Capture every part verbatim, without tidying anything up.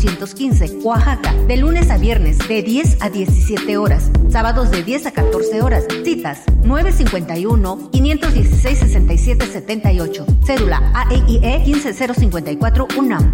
ochocientos quince, Oaxaca, de lunes a viernes de diez a diecisiete horas, sábados de diez a catorce horas. Citas nueve cinco uno, cinco uno seis, seis siete siete ocho, cédula A E I E quince cero cincuenta y cuatro, UNAM.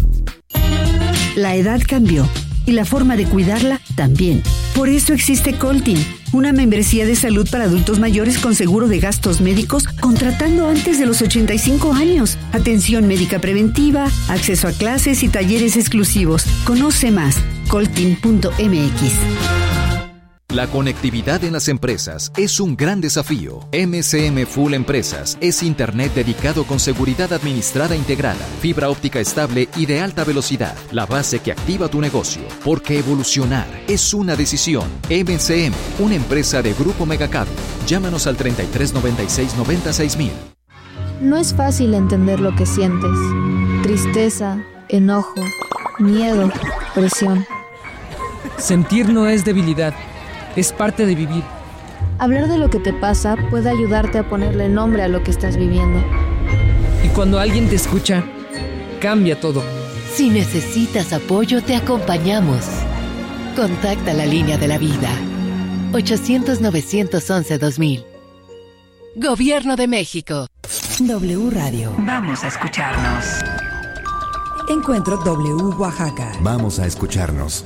La edad cambió y la forma de cuidarla también. Por eso existe Coltin, una membresía de salud para adultos mayores con seguro de gastos médicos contratando antes de los ochenta y cinco años. Atención médica preventiva, acceso a clases y talleres exclusivos. Conoce más, coltin punto m x. La conectividad en las empresas es un gran desafío. M C M Full Empresas es Internet dedicado con seguridad administrada integrada, fibra óptica estable y de alta velocidad, la base que activa tu negocio. Porque evolucionar es una decisión. M C M, una empresa de Grupo Megacable. Llámanos al treinta y tres noventa y seis noventa y seis mil. No es fácil entender lo que sientes. Tristeza, enojo, miedo, presión. Sentir no es debilidad. Es parte de vivir. Hablar de lo que te pasa puede ayudarte a ponerle nombre a lo que estás viviendo. Y cuando alguien te escucha, cambia todo. Si necesitas apoyo, te acompañamos. Contacta la línea de la vida. ochocientos, novecientos once, dos mil. Gobierno de México. W Radio. Vamos a escucharnos. Encuentro W Oaxaca. Vamos a escucharnos.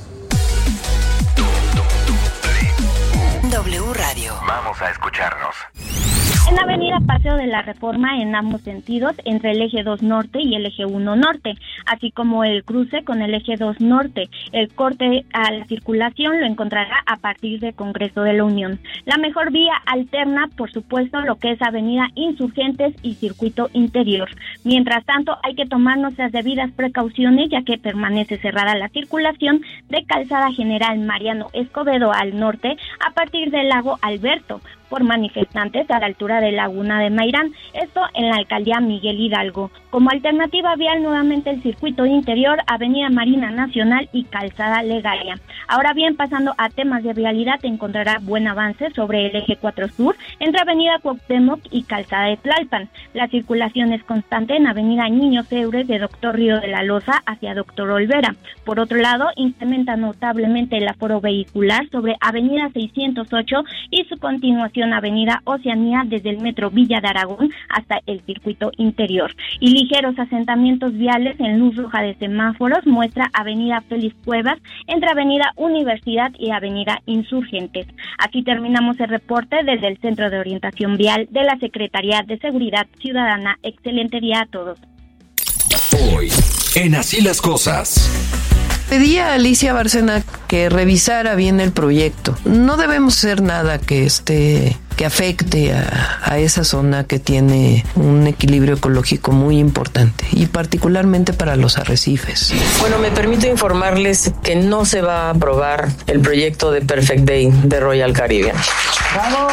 W Radio. Vamos a escucharnos. En Avenida Paseo de la Reforma en ambos sentidos, entre el eje dos norte y el eje uno norte, así como el cruce con el eje dos norte. El corte a la circulación lo encontrará a partir del Congreso de la Unión. La mejor vía alterna, por supuesto, lo que es Avenida Insurgentes y Circuito Interior. Mientras tanto, hay que tomar nuestras debidas precauciones, ya que permanece cerrada la circulación de Calzada General Mariano Escobedo al norte a partir del Lago Alberto, por manifestantes a la altura de Laguna de Mairán, esto en la alcaldía Miguel Hidalgo. Como alternativa vial, nuevamente el circuito interior, Avenida Marina Nacional y Calzada Legaria. Ahora bien, pasando a temas de vialidad, encontrará buen avance sobre el eje cuatro Sur, entre Avenida Cuauhtémoc y Calzada de Tlalpan. La circulación es constante en Avenida Niños Héroes de Doctor Río de la Loza hacia Doctor Olvera. Por otro lado, incrementa notablemente el aforo vehicular sobre Avenida seiscientos ocho y su continuación Avenida Oceanía desde el Metro Villa de Aragón hasta el circuito interior. Y ligeros asentamientos viales en luz roja de semáforos muestra Avenida Félix Cuevas entre Avenida Universidad y Avenida Insurgentes. Aquí terminamos el reporte desde el Centro de Orientación Vial de la Secretaría de Seguridad Ciudadana. Excelente día a todos. Hoy, en Así las Cosas. Pedí a Alicia Bárcena que revisara bien el proyecto. No debemos hacer nada que esté que afecte a, a esa zona que tiene un equilibrio ecológico muy importante y particularmente para los arrecifes. Bueno, me permito informarles que no se va a aprobar el proyecto de Perfect Day de Royal Caribbean. ¡Bravo!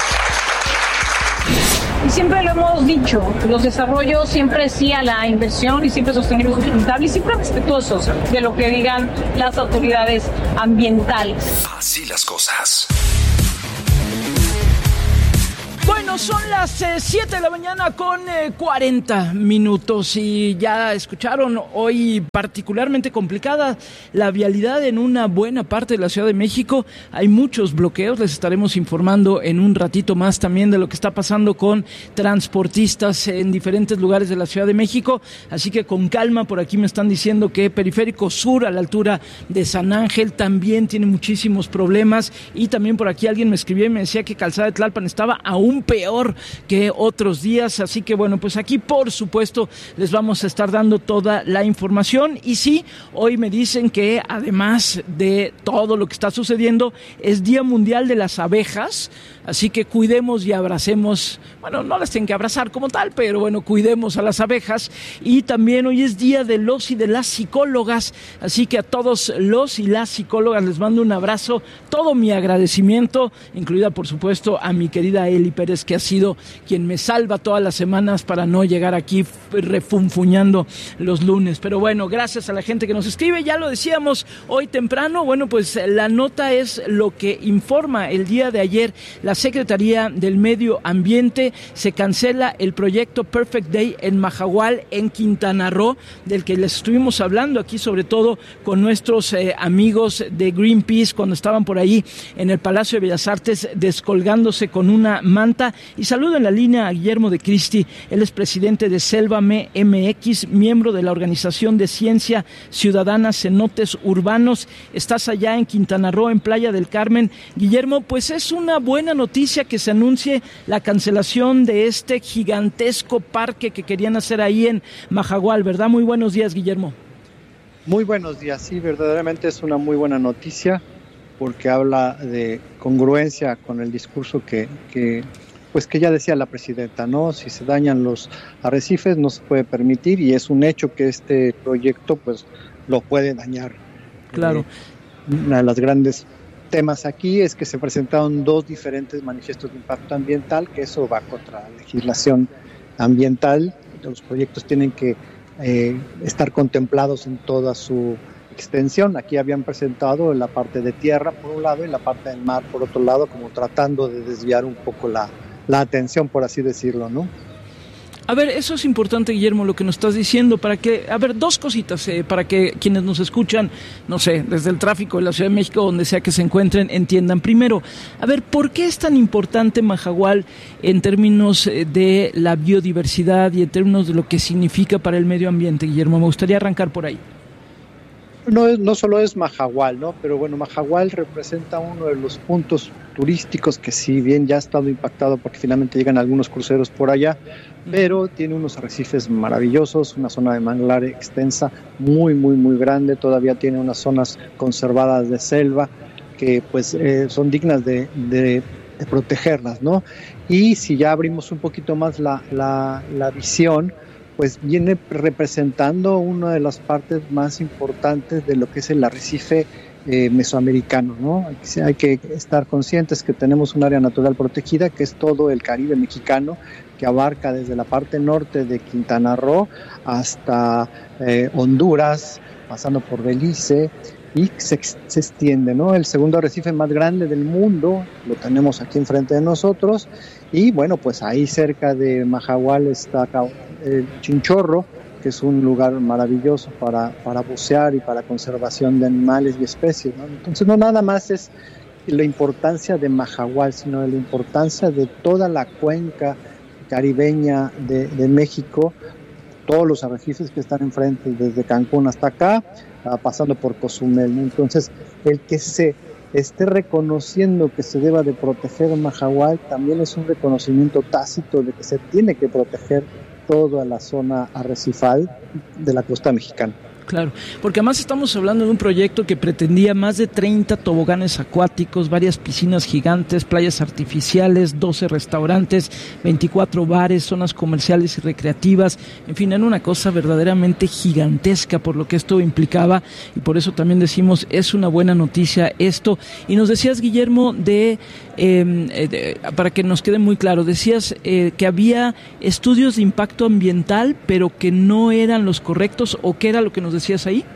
Y siempre lo hemos dicho, los desarrollos siempre sí a la inversión y siempre sostenibles, sustentables y siempre respetuosos de lo que digan las autoridades ambientales. Así las cosas. Bueno, son las siete eh, de la mañana con eh, cuarenta minutos y ya escucharon, hoy particularmente complicada la vialidad en una buena parte de la Ciudad de México. Hay muchos bloqueos, les estaremos informando en un ratito más también de lo que está pasando con transportistas en diferentes lugares de la Ciudad de México, así que con calma. Por aquí me están diciendo que Periférico Sur a la altura de San Ángel también tiene muchísimos problemas, y también por aquí alguien me escribió y me decía que Calzada de Tlalpan estaba aún peor que otros días, así que bueno, pues aquí por supuesto les vamos a estar dando toda la información. Y sí, hoy me dicen que además de todo lo que está sucediendo, es Día Mundial de las Abejas, así que cuidemos y abracemos, bueno, no las tienen que abrazar como tal, pero bueno, cuidemos a las abejas. Y también hoy es Día de los y de las psicólogas, así que a todos los y las psicólogas les mando un abrazo, todo mi agradecimiento, incluida por supuesto a mi querida Eli Pérez que ha sido quien me salva todas las semanas para no llegar aquí refunfuñando los lunes. Pero bueno, gracias a la gente que nos escribe. Ya lo decíamos hoy temprano, bueno, pues la nota es lo que informa el día de ayer la Secretaría del Medio Ambiente. Se cancela el proyecto Perfect Day en Mahahual, en Quintana Roo, del que les estuvimos hablando aquí, sobre todo con nuestros eh, amigos de Greenpeace, cuando estaban por ahí en el Palacio de Bellas Artes descolgándose con una manta. Y saludo en la línea a Guillermo de Cristi, él es presidente de Sélvame M X, miembro de la Organización de Ciencia Ciudadana Cenotes Urbanos. Estás allá en Quintana Roo, en Playa del Carmen. Guillermo, pues es una buena noticia que se anuncie la cancelación de este gigantesco parque que querían hacer ahí en Mahahual, ¿verdad? Muy buenos días, Guillermo. Muy buenos días, sí, verdaderamente es una muy buena noticia porque habla de congruencia con el discurso que, que, pues que ya decía la presidenta, ¿no? Si se dañan los arrecifes no se puede permitir, y es un hecho que este proyecto pues lo puede dañar. Claro. Eh, una de las grandes temas aquí es que se presentaron dos diferentes manifiestos de impacto ambiental, que eso va contra la legislación ambiental. Los proyectos tienen que eh, estar contemplados en toda su extensión. Aquí habían presentado la parte de tierra por un lado y la parte del mar por otro lado, como tratando de desviar un poco la, la atención, por así decirlo, ¿no? A ver, eso es importante, Guillermo, lo que nos estás diciendo, para que, a ver, dos cositas, eh, para que quienes nos escuchan, no sé, desde el tráfico de la Ciudad de México, donde sea que se encuentren, entiendan. Primero, a ver, ¿por qué es tan importante Mahahual en términos de la biodiversidad y en términos de lo que significa para el medio ambiente, Guillermo? Me gustaría arrancar por ahí. No, no solo es Mahahual, ¿no? Pero bueno, Mahahual representa uno de los puntos turísticos que, si bien ya ha estado impactado porque finalmente llegan algunos cruceros por allá, pero tiene unos arrecifes maravillosos, una zona de manglar extensa, muy, muy, muy grande. Todavía tiene unas zonas conservadas de selva que pues eh, son dignas de, de, de protegerlas, ¿no? Y si ya abrimos un poquito más la, la, la visión, pues viene representando una de las partes más importantes de lo que es el arrecife eh, mesoamericano, ¿no? Hay que estar conscientes que tenemos un área natural protegida, que es todo el Caribe mexicano, que abarca desde la parte norte de Quintana Roo hasta eh, Honduras, pasando por Belice, y se, se extiende, ¿no? El segundo arrecife más grande del mundo lo tenemos aquí enfrente de nosotros, y bueno, pues ahí cerca de Mahahual está el Chinchorro, que es un lugar maravilloso para, para bucear y para conservación de animales y especies, ¿no? Entonces no nada más es la importancia de Mahahual, sino la importancia de toda la cuenca caribeña de, de México, todos los arrecifes que están enfrente, desde Cancún hasta acá, uh, pasando por Cozumel, ¿no? Entonces, el que se esté reconociendo que se deba de proteger Mahahual también es un reconocimiento tácito de que se tiene que proteger toda la zona arrecifal de la costa mexicana. Claro, porque además estamos hablando de un proyecto que pretendía más de treinta toboganes acuáticos, varias piscinas gigantes, playas artificiales, doce restaurantes, veinticuatro bares, zonas comerciales y recreativas, en fin, era una cosa verdaderamente gigantesca por lo que esto implicaba, y por eso también decimos, es una buena noticia esto. Y nos decías, Guillermo, de, eh, de para que nos quede muy claro, decías eh, que había estudios de impacto ambiental, pero que no eran los correctos, ¿o qué era lo que nos decías ahí?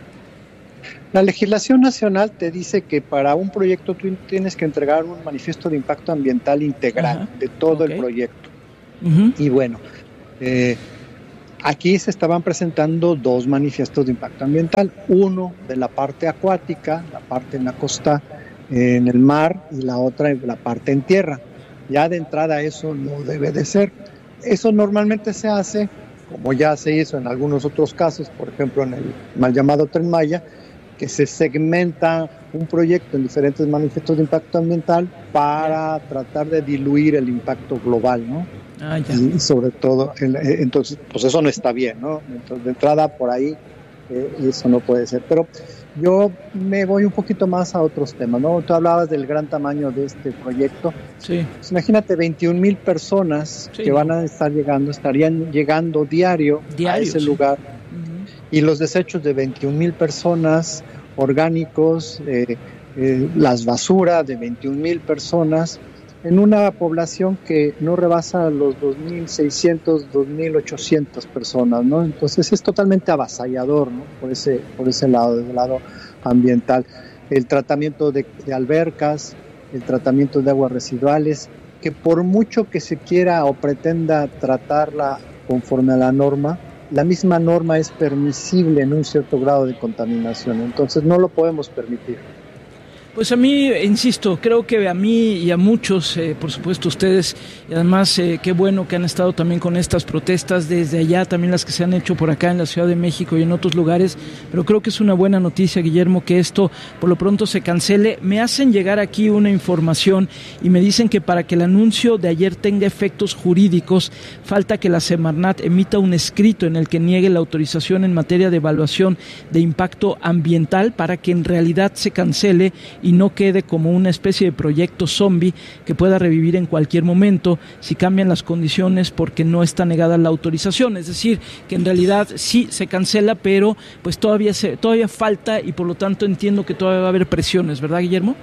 La legislación nacional te dice que para un proyecto tú tienes que entregar un manifiesto de impacto ambiental integral. Ajá. De todo okay. el proyecto. Uh-huh. Y bueno, eh, aquí se estaban presentando dos manifiestos de impacto ambiental, uno de la parte acuática, la parte en la costa, eh, en el mar, y la otra la parte en tierra. Ya de entrada eso no debe de ser. Eso normalmente se hace, como ya se hizo en algunos otros casos, por ejemplo en el mal llamado Tren Maya, que se segmenta un proyecto en diferentes manifiestos de impacto ambiental para tratar de diluir el impacto global, ¿no? Ah, ya. Y sobre todo, entonces, pues eso no está bien, ¿no? Entonces, de entrada por ahí, eh, eso no puede ser. Pero yo me voy un poquito más a otros temas, ¿no? Tú hablabas del gran tamaño de este proyecto. Sí. Pues imagínate veintiún mil personas sí, que van a estar llegando, estarían llegando diario, diario a ese sí. lugar. Uh-huh. Y los desechos de veintiún mil personas, orgánicos, eh, eh, las basuras de veintiún mil personas, en una población que no rebasa los dos mil seiscientos, dos mil ochocientas personas, ¿no? Entonces es totalmente avasallador, ¿no? Por ese, por ese lado, del lado ambiental. El tratamiento de, de albercas, el tratamiento de aguas residuales, que por mucho que se quiera o pretenda tratarla conforme a la norma, la misma norma es permisible en un cierto grado de contaminación, entonces no lo podemos permitir. Pues a mí, insisto, creo que a mí y a muchos, eh, por supuesto ustedes, y además eh, qué bueno que han estado también con estas protestas desde allá, también las que se han hecho por acá en la Ciudad de México y en otros lugares, pero creo que es una buena noticia, Guillermo, que esto por lo pronto se cancele. Me hacen llegar aquí una información y me dicen que para que el anuncio de ayer tenga efectos jurídicos, falta que la Semarnat emita un escrito en el que niegue la autorización en materia de evaluación de impacto ambiental para que en realidad se cancele y no quede como una especie de proyecto zombie que pueda revivir en cualquier momento si cambian las condiciones porque no está negada la autorización. Es decir, que en realidad sí se cancela, pero pues todavía se, todavía falta y por lo tanto entiendo que todavía va a haber presiones, ¿verdad, Guillermo?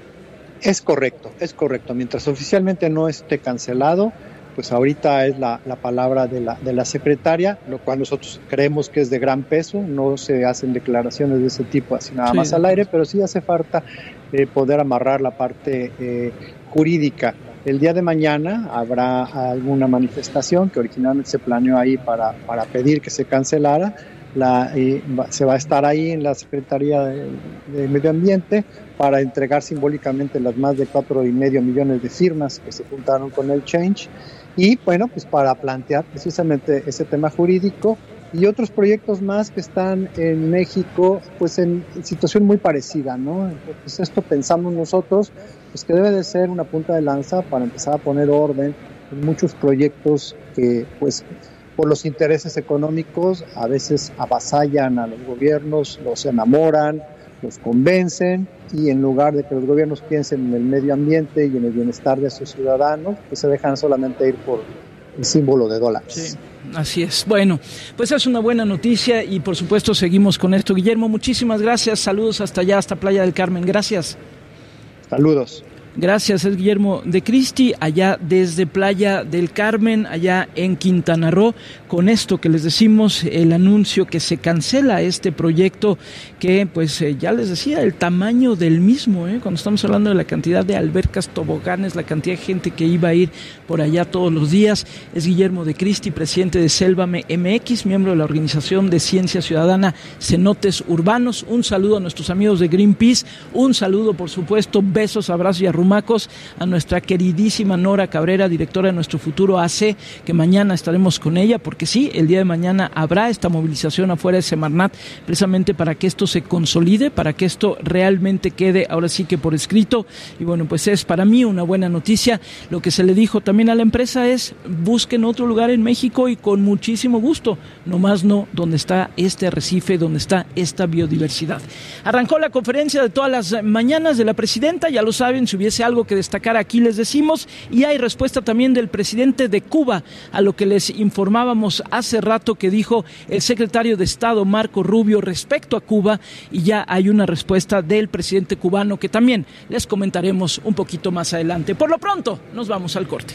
Es correcto, es correcto. Mientras oficialmente no esté cancelado, pues ahorita es la, la palabra de la, de la secretaria, lo cual nosotros creemos que es de gran peso. No se hacen declaraciones de ese tipo así nada sí, más al aire, pero sí hace falta eh, poder amarrar la parte eh, jurídica. El día de mañana habrá alguna manifestación que originalmente se planeó ahí para, para pedir que se cancelara. La, eh, se va a estar ahí en la Secretaría de, de Medio Ambiente para entregar simbólicamente las más de cuatro y medio millones de firmas que se juntaron con el Change. Y bueno, pues para plantear precisamente ese tema jurídico y otros proyectos más que están en México, pues en, en situación muy parecida, ¿no? Pues esto pensamos nosotros, pues que debe de ser una punta de lanza para empezar a poner orden en muchos proyectos que, pues, por los intereses económicos a veces avasallan a los gobiernos, los enamoran, los convencen, y en lugar de que los gobiernos piensen en el medio ambiente y en el bienestar de sus ciudadanos, pues se dejan solamente ir por el símbolo de dólares. Sí, así es. Bueno, pues es una buena noticia y por supuesto seguimos con esto. Guillermo, muchísimas gracias. Saludos hasta allá, hasta Playa del Carmen. Gracias. Saludos. Gracias, es Guillermo de Cristi, allá desde Playa del Carmen, allá en Quintana Roo. Con esto que les decimos, el anuncio que se cancela este proyecto que, pues, eh, ya les decía, el tamaño del mismo, ¿eh? Cuando estamos hablando de la cantidad de albercas, toboganes, la cantidad de gente que iba a ir por allá todos los días. Es Guillermo de Cristi, presidente de Sélvame M X, miembro de la Organización de Ciencia Ciudadana Cenotes Urbanos. Un saludo a nuestros amigos de Greenpeace, un saludo, por supuesto, besos, abrazos y arrumacos a nuestra queridísima Nora Cabrera, directora de Nuestro Futuro A C, que mañana estaremos con ella, porque sí, el día de mañana habrá esta movilización afuera de Semarnat, precisamente para que esto se consolide, para que esto realmente quede ahora sí que por escrito. Y bueno, pues es para mí una buena noticia. Lo que se le dijo también a la empresa es: busquen otro lugar en México y con muchísimo gusto, nomás no donde está este arrecife, donde está esta biodiversidad. Arrancó la conferencia de todas las mañanas de la presidenta, ya lo saben, si hubiese algo que destacar aquí les decimos, y hay respuesta también del presidente de Cuba a lo que les informábamos hace rato que dijo el secretario de Estado Marco Rubio respecto a Cuba, y ya hay una respuesta del presidente cubano que también les comentaremos un poquito más adelante. Por lo pronto, nos vamos al corte.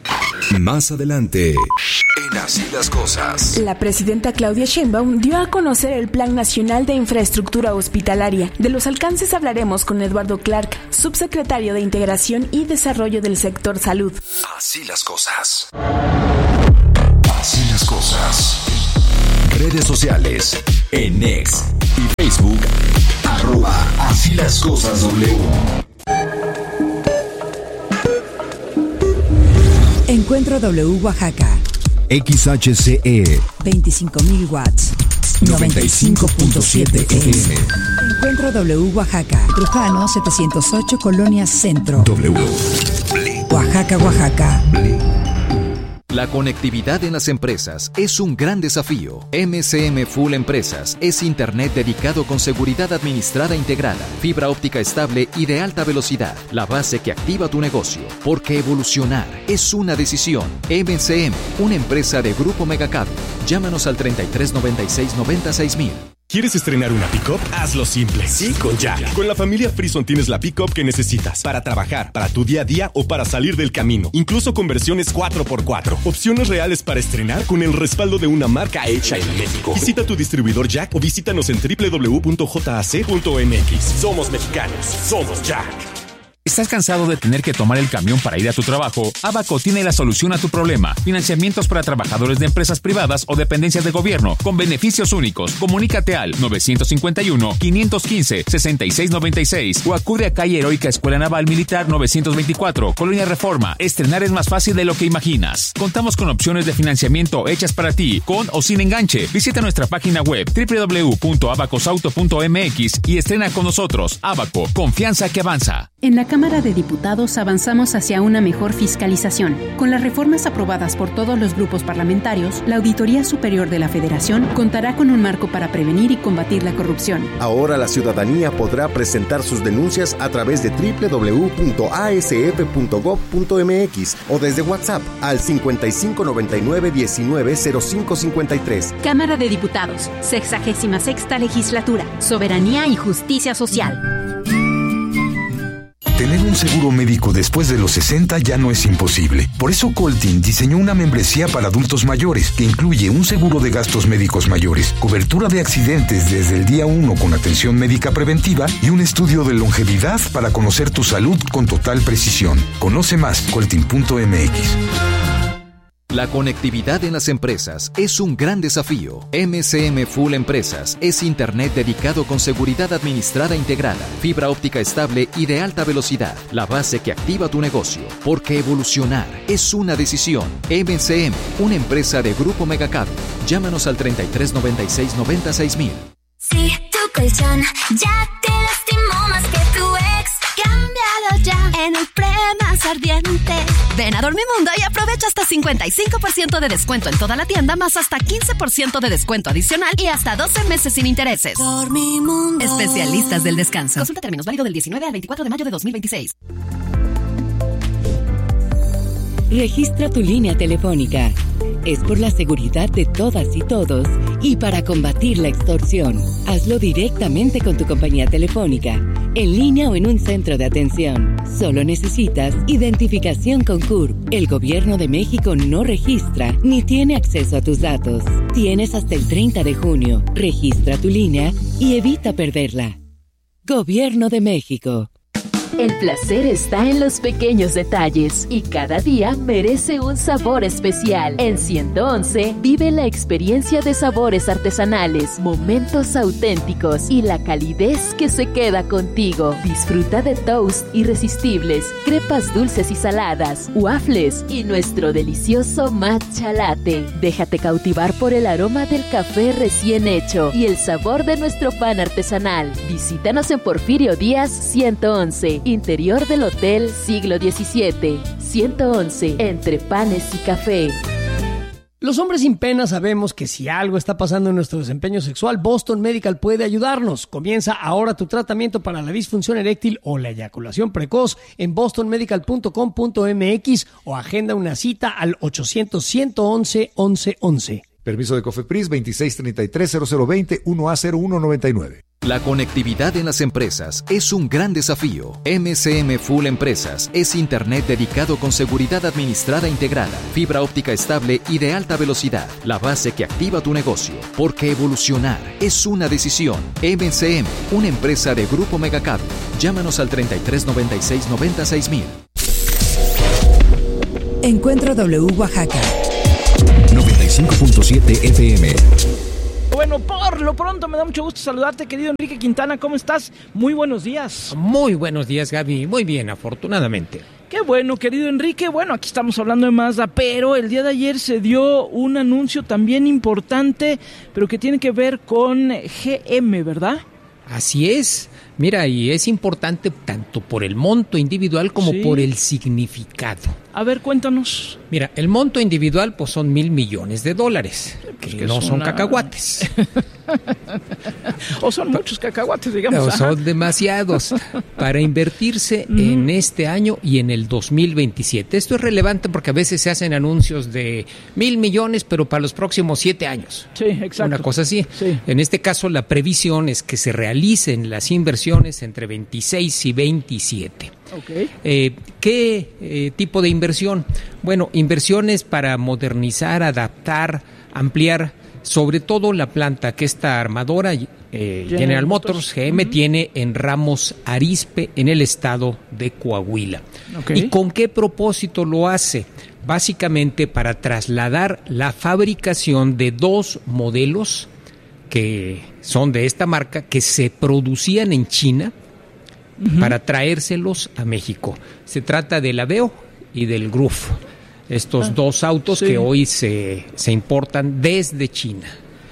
Más adelante, en Así las Cosas. La presidenta Claudia Sheinbaum dio a conocer el Plan Nacional de Infraestructura Hospitalaria. De los alcances hablaremos con Eduardo Clark, subsecretario de Integración y Desarrollo del Sector Salud. Así las Cosas. Así las Cosas. Redes sociales, en X y Facebook, arroba Así las Cosas W. Encuentro W Oaxaca. X H C E veinticinco mil watts. noventa y cinco punto siete F M. Encuentro W Oaxaca. Trujano setecientos ocho, Colonia Centro. W. Oaxaca, Oaxaca. La conectividad en las empresas es un gran desafío. M C M Full Empresas es Internet dedicado con seguridad administrada integrada, fibra óptica estable y de alta velocidad, la base que activa tu negocio. Porque evolucionar es una decisión. M C M, una empresa de Grupo Megacable. Llámanos al treinta y tres noventa y seis noventa y seis mil. ¿Quieres estrenar una pick-up? Hazlo simple. Sí, con Jack. Con la familia Frison tienes la pick-up que necesitas para trabajar, para tu día a día o para salir del camino. Incluso con versiones cuatro por cuatro. Opciones reales para estrenar con el respaldo de una marca hecha en México. Visita tu distribuidor Jack o visítanos en doble u doble u doble u punto jac punto m x. Somos mexicanos. Somos Jack. ¿Estás cansado de tener que tomar el camión para ir a tu trabajo? Abaco tiene la solución a tu problema. Financiamientos para trabajadores de empresas privadas o dependencias de gobierno con beneficios únicos. Comunícate al nueve cinco uno, cinco uno cinco, seis seis nueve seis o acude a calle Heroica Escuela Naval Militar novecientos veinticuatro, Colonia Reforma. Estrenar es más fácil de lo que imaginas. Contamos con opciones de financiamiento hechas para ti, con o sin enganche. Visita nuestra página web doble u doble u doble u punto abacosauto punto m x y estrena con nosotros. Abaco, confianza que avanza. En la Cámara de Diputados avanzamos hacia una mejor fiscalización. Con las reformas aprobadas por todos los grupos parlamentarios, la Auditoría Superior de la Federación contará con un marco para prevenir y combatir la corrupción. Ahora la ciudadanía podrá presentar sus denuncias a través de doble u doble u doble u punto a s f punto gob punto m x o desde WhatsApp al cincuenta y cinco noventa y nueve diecinueve cero cinco cincuenta y tres. Cámara de Diputados, sexagésima sexta legislatura, soberanía y justicia social. Tener un seguro médico después de los sesenta ya no es imposible. Por eso Coltin diseñó una membresía para adultos mayores que incluye un seguro de gastos médicos mayores, cobertura de accidentes desde el día uno con atención médica preventiva y un estudio de longevidad para conocer tu salud con total precisión. Conoce más, coltin punto m x. La conectividad en las empresas es un gran desafío. M C M Full Empresas es Internet dedicado con seguridad administrada integrada, fibra óptica estable y de alta velocidad, la base que activa tu negocio. Porque evolucionar es una decisión. M C M, una empresa de Grupo Megacable. Llámanos al treinta y tres noventa y seis noventa y seis mil. Si tu colchón ya te lastimó más que tu ex, cámbialo ya en el pre-más ardiente. Ven a Dormimundo y aprovecha hasta cincuenta y cinco por ciento de descuento en toda la tienda, más hasta quince por ciento de descuento adicional y hasta doce meses sin intereses. Dormimundo. Especialistas del descanso. Consulta términos, válido del diecinueve al veinticuatro de mayo de dos mil veintiséis. Registra tu línea telefónica. Es por la seguridad de todas y todos y para combatir la extorsión. Hazlo directamente con tu compañía telefónica, en línea o en un centro de atención. Solo necesitas identificación con C U R P. El Gobierno de México no registra ni tiene acceso a tus datos. Tienes hasta el treinta de junio. Registra tu línea y evita perderla. Gobierno de México. El placer está en los pequeños detalles y cada día merece un sabor especial. En ciento once vive la experiencia de sabores artesanales, momentos auténticos y la calidez que se queda contigo. Disfruta de toast irresistibles, crepas dulces y saladas, waffles y nuestro delicioso matcha latte. Déjate cautivar por el aroma del café recién hecho y el sabor de nuestro pan artesanal. Visítanos en Porfirio Díaz ciento once. Interior del Hotel Siglo diecisiete. ciento once, entre panes y café. Los hombres sin pena sabemos que si algo está pasando en nuestro desempeño sexual, Boston Medical puede ayudarnos. Comienza ahora tu tratamiento para la disfunción eréctil o la eyaculación precoz en boston medical punto com punto m x o agenda una cita al ochocientos, ciento once, once once. Permiso de COFEPRIS veintiséis treinta y tres cero cero veinte uno A cero uno noventa y nueve. La conectividad en las empresas es un gran desafío. M C M Full Empresas es Internet dedicado con seguridad administrada integrada, fibra óptica estable y de alta velocidad, la base que activa tu negocio. Porque evolucionar es una decisión. M C M, una empresa de Grupo Megacable. Llámanos al treinta y tres noventa y seis noventa y seis mil. Encuentro W Oaxaca. noventa y cinco punto siete F M. Bueno, por lo pronto me da mucho gusto saludarte, querido Enrique Quintana. ¿Cómo estás? Muy buenos días. Muy buenos días, Gaby. Muy bien, afortunadamente. Qué bueno, querido Enrique. Bueno, aquí estamos hablando de Mazda, pero el día de ayer se dio un anuncio también importante, pero que tiene que ver con G M, ¿verdad? Así es. Mira, y es importante tanto por el monto individual como sí. por el significado. A ver, cuéntanos. Mira, el monto individual pues son mil millones de dólares. que, que no es son una... cacahuates. O son muchos cacahuates, digamos. O Ajá. son demasiados para invertirse mm. en este año y en el dos mil veintisiete. Esto es relevante porque a veces se hacen anuncios de mil millones, pero para los próximos siete años. Sí, exacto. Una cosa así. Sí. En este caso, la previsión es que se realicen las inversiones entre veintiséis y veintisiete. Okay. Eh, ¿Qué eh, tipo de inversión? Bueno, inversiones para modernizar, adaptar, ampliar, sobre todo la planta que esta armadora, eh, General, General Motors, Motors G M, uh-huh. tiene en Ramos Arizpe, en el estado de Coahuila. Okay. ¿Y con qué propósito lo hace? Básicamente para trasladar la fabricación de dos modelos que son de esta marca, que se producían en China, uh-huh. para traérselos a México. Se trata del Aveo y del Groove. Estos ah, dos autos sí. que hoy se, se importan desde China.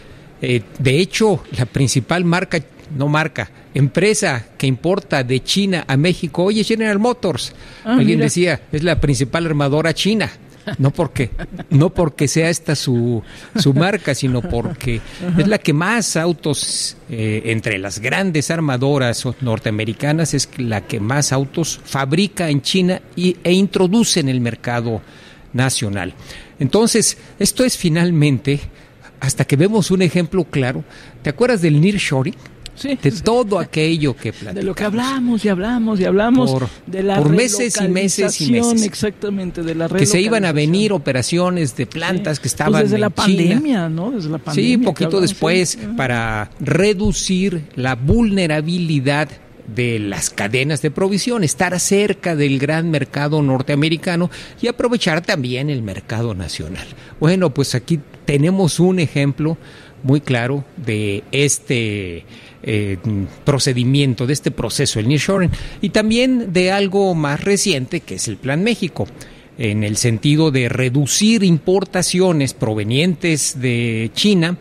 Eh, de hecho, la principal marca, no marca, empresa que importa de China a México hoy es General Motors. Ah, Alguien mira. decía, es la principal armadora china. No porque, no porque sea esta su, su marca, sino porque Ajá. es la que más autos, eh, entre las grandes armadoras norteamericanas, es la que más autos fabrica en China y, e introduce en el mercado nacional. Entonces, esto es finalmente, hasta que vemos un ejemplo claro, ¿te acuerdas del nearshoring? Sí, de sí. todo aquello que platicamos. De lo que hablamos y hablamos y hablamos por, de la por meses y meses y meses. Exactamente, de la que se iban a venir operaciones de plantas sí. que estaban pues desde en la pandemia, China. ¿no? Desde la pandemia. Sí, poquito después, sí. para reducir la vulnerabilidad de las cadenas de provisión, estar cerca del gran mercado norteamericano y aprovechar también el mercado nacional. Bueno, pues aquí tenemos un ejemplo muy claro de este eh, procedimiento, de este proceso, el nearshoring, y también de algo más reciente que es el Plan México, en el sentido de reducir importaciones provenientes de China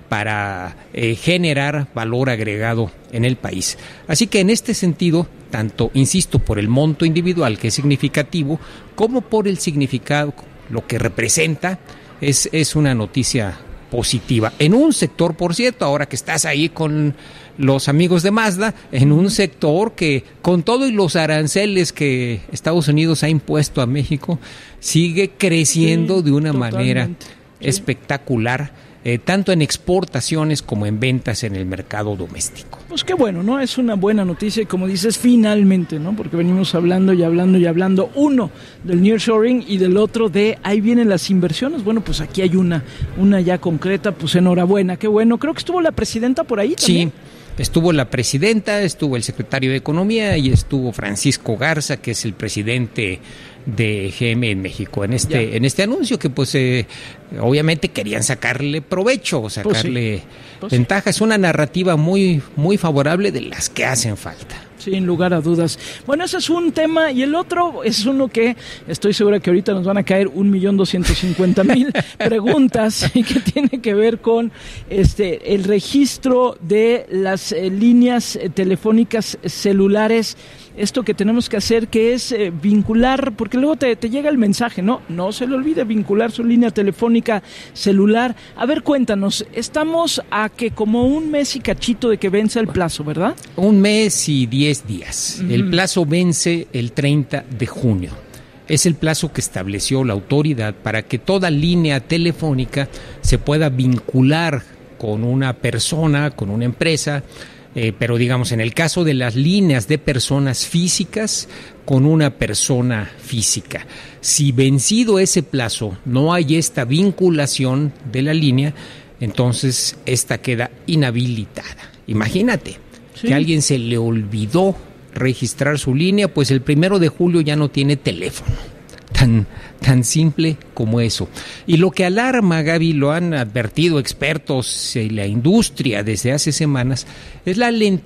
para eh, generar valor agregado en el país. Así que en este sentido, tanto, insisto, por el monto individual, que es significativo, como por el significado, lo que representa, es, es una noticia positiva. En un sector, por cierto, ahora que estás ahí con los amigos de Mazda, en un sector que, con todo y los aranceles que Estados Unidos ha impuesto a México, sigue creciendo sí, de una totalmente. manera sí. espectacular. Eh, tanto en exportaciones como en ventas en el mercado doméstico. Pues qué bueno, ¿no? Es una buena noticia y como dices, finalmente, ¿no? Porque venimos hablando y hablando y hablando, uno del nearshoring y del otro de ahí vienen las inversiones. Bueno, pues aquí hay una, una ya concreta, pues enhorabuena, qué bueno. Creo que estuvo la presidenta por ahí también. Sí. Estuvo la presidenta, estuvo el secretario de Economía y estuvo Francisco Garza, que es el presidente de G M en México, en este ya. en este anuncio que pues eh, obviamente querían sacarle provecho, sacarle pues sí. pues ventaja. Sí. Es una narrativa muy, muy favorable de las que hacen falta. Sin lugar a dudas. Bueno, ese es un tema y el otro es uno que estoy segura que ahorita nos van a caer un millón doscientos cincuenta mil preguntas y que tiene que ver con este el registro de las eh, líneas eh, telefónicas celulares. Esto que tenemos que hacer, que es eh, vincular, porque luego te, te llega el mensaje, ¿no? No se le olvide vincular su línea telefónica celular. A ver, cuéntanos, estamos a que como un mes y cachito de que vence el plazo, ¿verdad? Un mes y diez días. Uh-huh. El plazo vence el treinta de junio. Es el plazo que estableció la autoridad para que toda línea telefónica se pueda vincular con una persona, con una empresa. Eh, pero digamos, en el caso de las líneas de personas físicas, con una persona física. Si vencido ese plazo no hay esta vinculación de la línea, entonces esta queda inhabilitada. Imagínate sí. que a alguien se le olvidó registrar su línea, pues el primero de julio ya no tiene teléfono. Tan, tan simple como eso. Y lo que alarma, Gaby, lo han advertido expertos en la industria desde hace semanas, es la lentitud